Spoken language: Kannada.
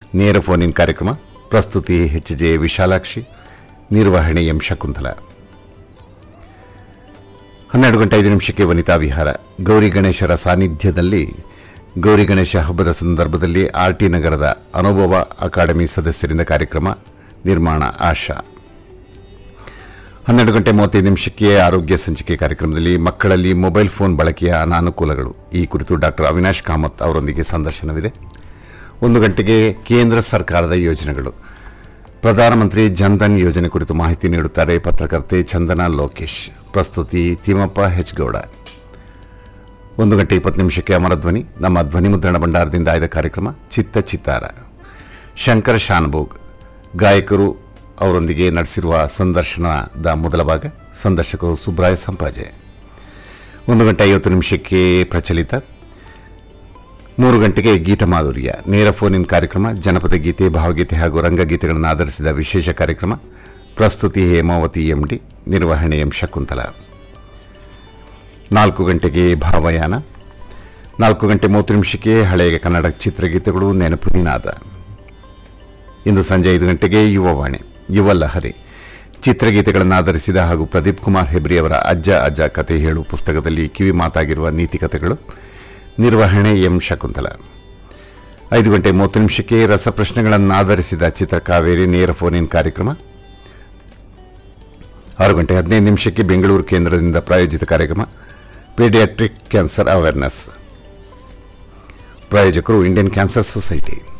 ನೇರ ಫೋನ್ ಇನ್ ಕಾರ್ಯಕ್ರಮ. ಪ್ರಸ್ತುತಿ ಎಚ್.ಜೆ. ವಿಶಾಲಾಕ್ಷಿ, ನಿರ್ವಹಣೆ ಎಂ. ಶಕುಂತಲ. 12:05 ವನಿತಾ ವಿಹಾರ. ಗೌರಿ ಗಣೇಶರ ಸಾನ್ನಿಧ್ಯದಲ್ಲಿ ಗೌರಿ ಗಣೇಶ ಹಬ್ಬದ ಸಂದರ್ಭದಲ್ಲಿ ಆರ್ಟಿ ನಗರದ ಅನುಭವ ಅಕಾಡೆಮಿ ಸದಸ್ಯರಿಂದ ಕಾರ್ಯಕ್ರಮ. ನಿರ್ಮಾಣ ಆಶಾ. 12:35 ಆರೋಗ್ಯ ಸಂಚಿಕೆ ಕಾರ್ಯಕ್ರಮದಲ್ಲಿ ಮಕ್ಕಳಲ್ಲಿ ಮೊಬೈಲ್ ಫೋನ್ ಬಳಕೆಯ ಅನಾನುಕೂಲಗಳು ಈ ಕುರಿತು ಡಾಕ್ಟರ್ ಅವಿನಾಶ್ ಕಾಮತ್ ಅವರೊಂದಿಗೆ ಸಂದರ್ಶನವಿದೆ. 1 ಗಂಟೆಗೆ ಕೇಂದ್ರ ಸರ್ಕಾರದ ಯೋಜನೆಗಳು, ಪ್ರಧಾನಮಂತ್ರಿ ಜನ್ಧನ್ ಯೋಜನೆ ಕುರಿತು ಮಾಹಿತಿ ನೀಡುತ್ತಾರೆ ಪತ್ರಕರ್ತೆ ಚಂದನಾ ಲೋಕೇಶ್. ಪ್ರಸ್ತುತಿ ತಿಮ್ಮಪ್ಪ ಹೆಚ್ ಗೌಡ. 1:20 ಅಮರಧ್ವನಿ, ನಮ್ಮ ಧ್ವನಿ ಮುದ್ರಣ ಭಂಡಾರದಿಂದ ಆಯ್ದ ಕಾರ್ಯಕ್ರಮ ಚಿತ್ತ ಚಿತ್ತಾರ. ಶಂಕರ್ ಶಾನ್ಭೋಗ್ ಗಾಯಕರು ಅವರೊಂದಿಗೆ ನಡೆಸಿರುವ ಸಂದರ್ಶನದ ಮೊದಲ ಭಾಗ. ಸಂದರ್ಶಕರು ಸುಬ್ರಾಯ ಸಂಪಾಜೆ. 1:50 ಪ್ರಚಲಿತ. 3 ಗಂಟೆಗೆ ಗೀತ ಮಾಧುರ್ಯ, ನೇರ ಫೋನ್ ಇನ್ ಕಾರ್ಯಕ್ರಮ. ಜನಪದ ಗೀತೆ, ಭಾವಗೀತೆ ಹಾಗೂ ರಂಗಗೀತೆಗಳನ್ನು ಆಧರಿಸಿದ ವಿಶೇಷ ಕಾರ್ಯಕ್ರಮ. ಪ್ರಸ್ತುತಿ ಹೇಮಾವತಿ ಎಂಡಿ, ನಿರ್ವಹಣೆ ಎಂ. ಶಕುಂತಲ. 4 ಗಂಟೆಗೆ ಭಾವಯಾನ. 4:30 ಹಳೆಯ ಕನ್ನಡ ಚಿತ್ರಗೀತೆಗಳು, ನೆನಪು ನಿನಾದ. ಇಂದು ಸಂಜೆ 5 ಗಂಟೆಗೆ ಯುವವಾಣಿ, ಯುವ ಲಹರಿ, ಚಿತ್ರಗೀತೆಗಳನ್ನು ಆಧರಿಸಿದ ಹಾಗೂ ಪ್ರದೀಪ್ ಕುಮಾರ್ ಹೆಬ್ರಿ ಅವರ ಅಜ್ಜ ಅಜ್ಜ ಕತೆ ಹೇಳು ಪುಸ್ತಕದಲ್ಲಿ ಕಿವಿ ಮಾತಾಗಿರುವ ನೀತಿಕತೆಗಳು. ನಿರ್ವಹಣೆ ಎಂ. ಶಕುಂತಲ. 5:30 ರಸಪ್ರಶ್ನೆಗಳನ್ನು ಆಧರಿಸಿದ ಚಿತ್ರಕಾವೇರಿ ನೇರ ಫೋನ್ ಇನ್ ಕಾರ್ಯಕ್ರಮ. 6:15 ಬೆಂಗಳೂರು ಕೇಂದ್ರದಿಂದ ಪ್ರಾಯೋಜಿತ ಕಾರ್ಯಕ್ರಮ ಪೀಡಿಯಾಟ್ರಿಕ್ ಕ್ಯಾನ್ಸರ್ ಅವೇರ್ನೆಸ್. ಪ್ರಾಯೋಜಕರು ಇಂಡಿಯನ್ ಕ್ಯಾನ್ಸರ್ ಸೊಸೈಟಿ.